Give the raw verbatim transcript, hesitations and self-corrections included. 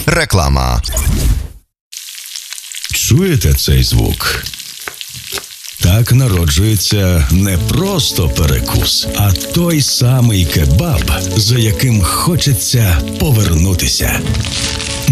Реклама. Чуєте цей звук? Так народжується не просто перекус, а той самий кебаб, за яким хочеться повернутися.